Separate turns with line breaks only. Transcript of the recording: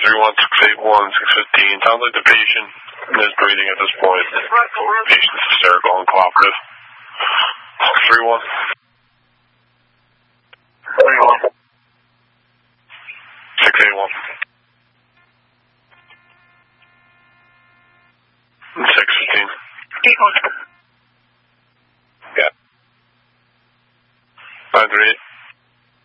631, 681, 615. Sounds like the patient is breathing at this point. Patient's hysterical and cooperative. 631. 681. 615.